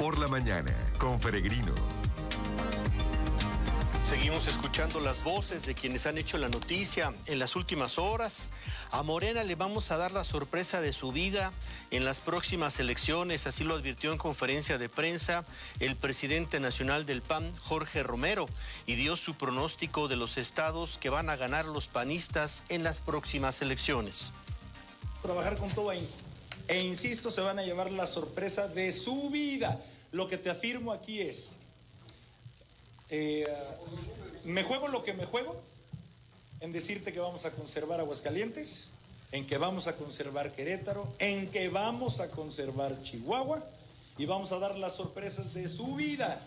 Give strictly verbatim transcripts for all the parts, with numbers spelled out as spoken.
por la mañana con Peregrino. Seguimos escuchando las voces de quienes han hecho la noticia en las últimas horas. A Morena le vamos a dar la sorpresa de su vida en las próximas elecciones, así lo advirtió en conferencia de prensa el presidente nacional del P A N, Jorge Romero, y dio su pronóstico de los estados que van a ganar los panistas en las próximas elecciones. Trabajar con todo ahí. E insisto, se van a llevar la sorpresa de su vida. Lo que te afirmo aquí es... Eh, me juego lo que me juego en decirte que vamos a conservar Aguascalientes, en que vamos a conservar Querétaro, en que vamos a conservar Chihuahua y vamos a dar las sorpresas de su vida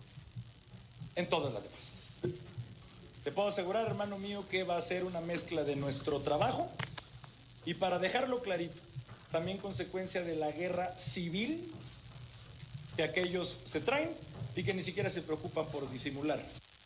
en todas las demás. Te puedo asegurar, hermano mío, que va a ser una mezcla de nuestro trabajo y, para dejarlo clarito, también consecuencia de la guerra civil que aquellos se traen y que ni siquiera se preocupan por disimular.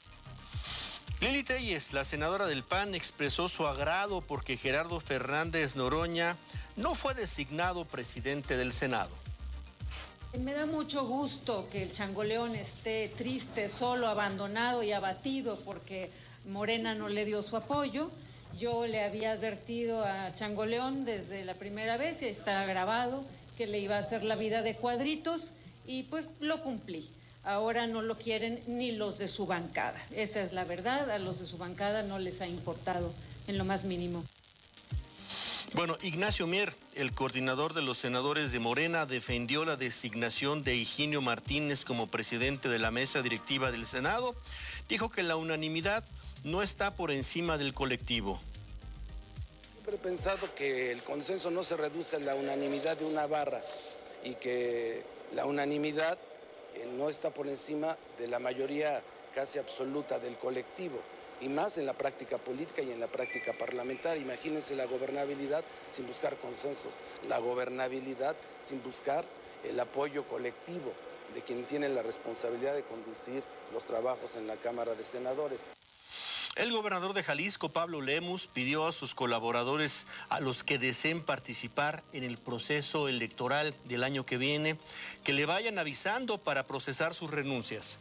Lili Telles, la senadora del P A N, expresó su agrado porque Gerardo Fernández Noroña no fue designado presidente del Senado. Me da mucho gusto que el Changoleón esté triste, solo, abandonado y abatido porque Morena no le dio su apoyo. Yo le había advertido a Changoleón desde la primera vez, y está grabado, que le iba a hacer la vida de cuadritos y pues lo cumplí. Ahora no lo quieren ni los de su bancada. Esa es la verdad, a los de su bancada no les ha importado en lo más mínimo. Bueno, Ignacio Mier, el coordinador de los senadores de Morena, defendió la designación de Higinio Martínez como presidente de la mesa directiva del Senado. Dijo que la unanimidad no está por encima del colectivo. Siempre he pensado que el consenso no se reduce a la unanimidad de una barra y que la unanimidad no está por encima de la mayoría casi absoluta del colectivo, y más en la práctica política y en la práctica parlamentaria. Imagínense la gobernabilidad sin buscar consensos, la gobernabilidad sin buscar el apoyo colectivo de quien tiene la responsabilidad de conducir los trabajos en la Cámara de Senadores. El gobernador de Jalisco, Pablo Lemus, pidió a sus colaboradores, a los que deseen participar en el proceso electoral del año que viene, que le vayan avisando para procesar sus renuncias.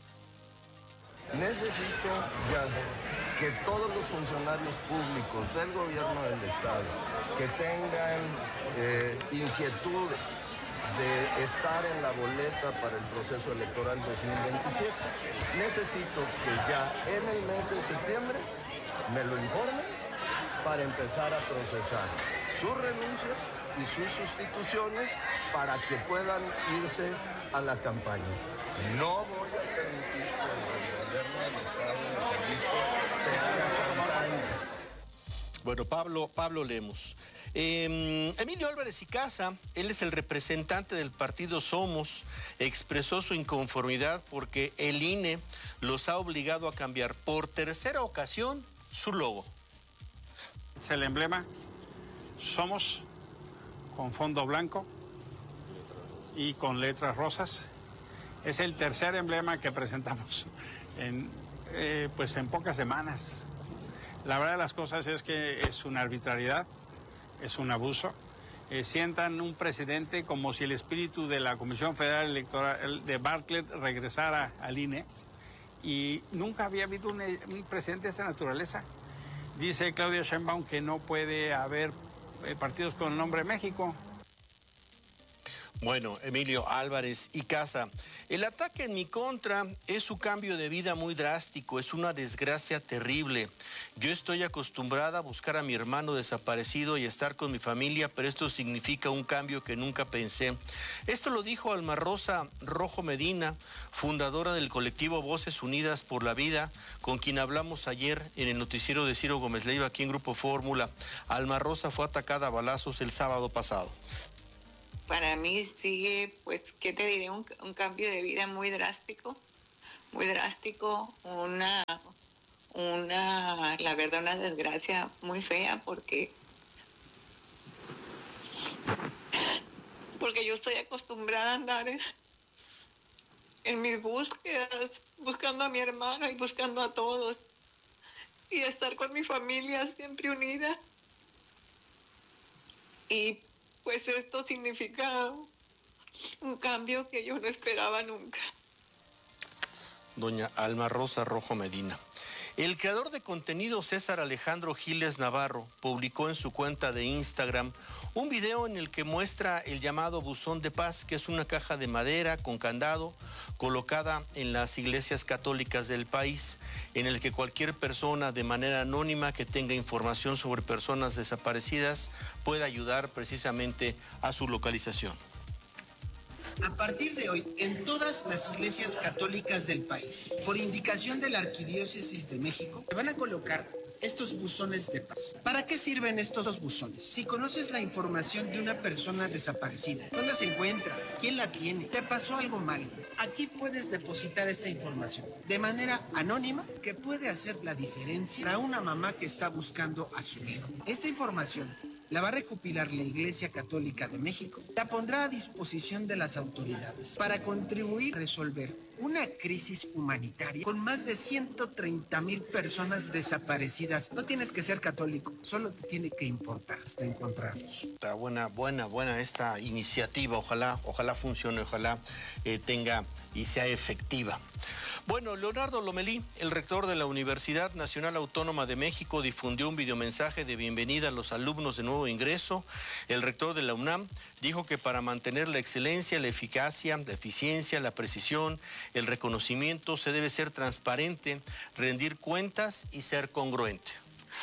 Necesito ya que todos los funcionarios públicos del gobierno del estado que tengan eh, inquietudes de estar en la boleta para el proceso electoral dos mil veintisiete. Necesito que ya en el mes de septiembre me lo informen para empezar a procesar sus renuncias y sus sustituciones para que puedan irse a la campaña. No voy a permitir que el gobierno del estado de Jalisco se haga campaña. Bueno, Pablo, Pablo Lemus. Eh, Emilio Álvarez y Casa, él es el representante del partido Somos, expresó su inconformidad porque el I N E los ha obligado a cambiar por tercera ocasión su logo. Es el emblema Somos con fondo blanco y con letras rosas. Es el tercer emblema que presentamos en, eh, pues en pocas semanas. La verdad de las cosas es que es una arbitrariedad, es un abuso. Eh, sientan un presidente como si el espíritu de la Comisión Federal Electoral de Bartlett regresara al I N E, y nunca había habido un, un presidente de esta naturaleza. Dice Claudia Sheinbaum que no puede haber eh, partidos con el nombre México. Bueno, Emilio Álvarez y Casa, el ataque en mi contra es un cambio de vida muy drástico, es una desgracia terrible. Yo estoy acostumbrada a buscar a mi hermano desaparecido y estar con mi familia, pero esto significa un cambio que nunca pensé. Esto lo dijo Alma Rosa Rojo Medina, fundadora del colectivo Voces Unidas por la Vida, con quien hablamos ayer en el noticiero de Ciro Gómez Leiva aquí en Grupo Fórmula. Alma Rosa fue atacada a balazos el sábado pasado. Para mí sigue, pues, ¿qué te diré? Un, un cambio de vida muy drástico, muy drástico, una, una, la verdad, una desgracia muy fea, porque, porque yo estoy acostumbrada a andar en, en mis búsquedas, buscando a mi hermano y buscando a todos, y estar con mi familia siempre unida. Y pues esto significa un cambio que yo no esperaba nunca. Doña Alma Rosa Rojo Medina. El creador de contenido César Alejandro Giles Navarro publicó en su cuenta de Instagram un video en el que muestra el llamado buzón de paz, que es una caja de madera con candado colocada en las iglesias católicas del país, en el que cualquier persona de manera anónima que tenga información sobre personas desaparecidas puede ayudar precisamente a su localización. A partir de hoy, en todas las iglesias católicas del país, por indicación de la Arquidiócesis de México, se van a colocar estos buzones de paz. ¿Para qué sirven estos buzones? Si conoces la información de una persona desaparecida, ¿dónde se encuentra? ¿Quién la tiene? ¿Te pasó algo mal? Aquí puedes depositar esta información de manera anónima, que puede hacer la diferencia para una mamá que está buscando a su hijo. Esta información la va a recopilar la Iglesia Católica de México, la pondrá a disposición de las autoridades para contribuir a resolver una crisis humanitaria con más de ciento treinta mil personas desaparecidas. No tienes que ser católico, solo te tiene que importar hasta encontrarlos. Está buena, buena, buena esta iniciativa. Ojalá, ojalá funcione, ojalá eh, tenga y sea efectiva. Bueno, Leonardo Lomelí, el rector de la Universidad Nacional Autónoma de México, difundió un videomensaje de bienvenida a los alumnos de nuevo ingreso. El rector de la UNAM dijo que para mantener la excelencia, la eficacia, la eficiencia, la precisión, el reconocimiento, se debe ser transparente, rendir cuentas y ser congruente.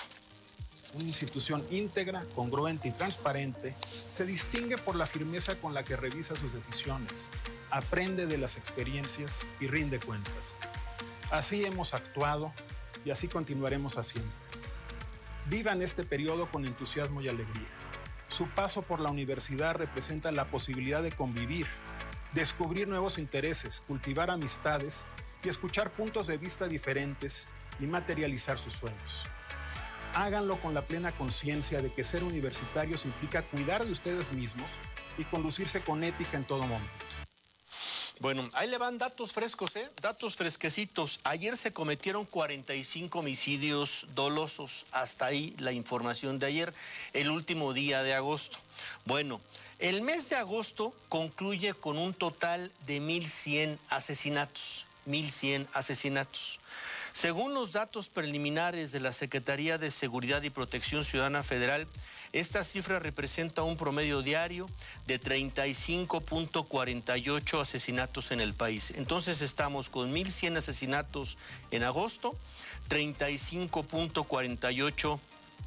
Una institución íntegra, congruente y transparente se distingue por la firmeza con la que revisa sus decisiones, aprende de las experiencias y rinde cuentas. Así hemos actuado y así continuaremos haciendo. Vivan este periodo con entusiasmo y alegría. Su paso por la universidad representa la posibilidad de convivir, descubrir nuevos intereses, cultivar amistades y escuchar puntos de vista diferentes y materializar sus sueños. Háganlo con la plena conciencia de que ser universitarios implica cuidar de ustedes mismos y conducirse con ética en todo momento. Bueno, ahí le van datos frescos, ¿eh? Datos fresquecitos. Ayer se cometieron cuarenta y cinco homicidios dolosos. Hasta ahí la información de ayer, el último día de agosto. Bueno, el mes de agosto concluye con un total de mil cien asesinatos. mil cien asesinatos. Según los datos preliminares de la Secretaría de Seguridad y Protección Ciudadana Federal, esta cifra representa un promedio diario de treinta y cinco punto cuarenta y ocho asesinatos en el país. Entonces estamos con mil cien asesinatos en agosto, treinta y cinco punto cuarenta y ocho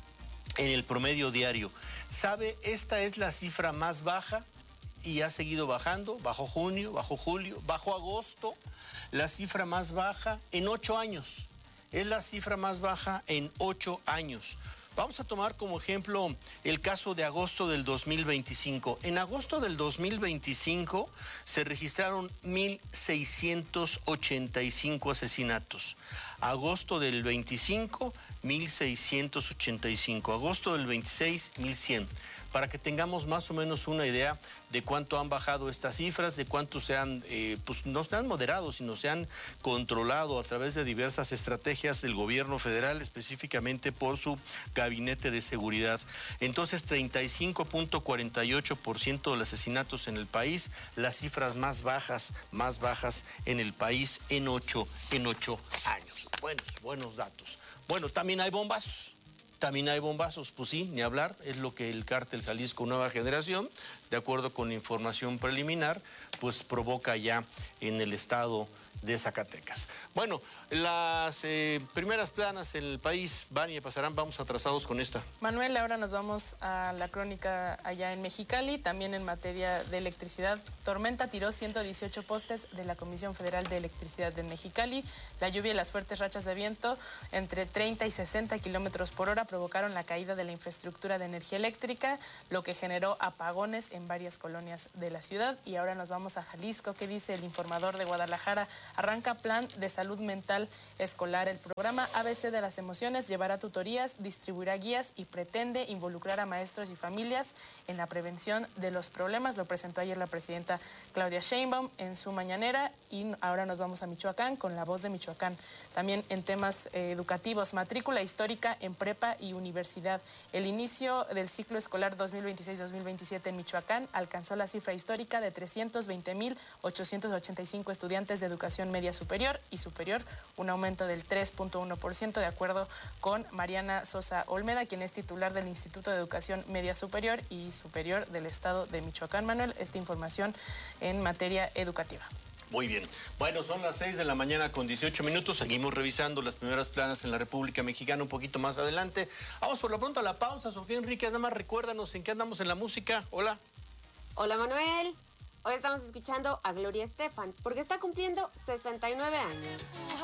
en el promedio diario. ¿Sabe? Esta es la cifra más baja y ha seguido bajando, bajo junio, bajo julio, bajo agosto. La cifra más baja en ocho años. Es la cifra más baja en ocho años. Vamos a tomar como ejemplo el caso de agosto del dos mil veinticinco. En agosto del dos mil veinticinco se registraron mil seiscientos ochenta y cinco asesinatos. Agosto del veinticinco, mil seiscientos ochenta y cinco. Agosto del veintiséis, mil cien. Para que tengamos más o menos una idea de cuánto han bajado estas cifras, de cuánto se han, eh, pues no se han moderado, sino se han controlado a través de diversas estrategias del gobierno federal, específicamente por su gabinete de seguridad. Entonces, treinta y cinco punto cuarenta y ocho por ciento de los asesinatos en el país, las cifras más bajas, más bajas en el país en ocho, en ocho años. Buenos, buenos datos. Bueno, también hay bombazos. También hay bombazos, pues sí, ni hablar, es lo que el cártel Jalisco Nueva Generación, de acuerdo con información preliminar, pues provoca ya en el estado de Zacatecas. Bueno, las eh, primeras planas en el país van y pasarán, vamos atrasados con esta. Manuel, ahora nos vamos a la crónica allá en Mexicali, también en materia de electricidad. Tormenta tiró ciento dieciocho postes de la Comisión Federal de Electricidad de Mexicali. La lluvia y las fuertes rachas de viento entre treinta y sesenta kilómetros por hora provocaron la caída de la infraestructura de energía eléctrica, lo que generó apagones en varias colonias de la ciudad. Y ahora nos vamos a Jalisco. ¿Qué dice el informador de Guadalajara? Arranca plan de salud mental escolar. El programa A B C de las emociones llevará tutorías, distribuirá guías y pretende involucrar a maestros y familias en la prevención de los problemas. Lo presentó ayer la presidenta Claudia Sheinbaum en su mañanera. Y ahora nos vamos a Michoacán con La Voz de Michoacán. También en temas eh, educativos, matrícula histórica en prepa y universidad. El inicio del ciclo escolar dos mil veintiséis dos mil veintisiete en Michoacán Michoacán alcanzó la cifra histórica de trescientos veinte mil ochocientos ochenta y cinco estudiantes de educación media superior y superior, un aumento del tres punto uno por ciento, de acuerdo con Mariana Sosa Olmeda, quien es titular del Instituto de Educación Media Superior y Superior del Estado de Michoacán. Manuel, esta información en materia educativa. Muy bien. Bueno, son las seis de la mañana con dieciocho minutos. Seguimos revisando las primeras planas en la República Mexicana un poquito más adelante. Vamos por lo pronto a la pausa. Sofía Enrique, nada más recuérdanos en qué andamos en la música. Hola. Hola, Manuel. Hoy estamos escuchando a Gloria Estefan porque está cumpliendo sesenta y nueve años.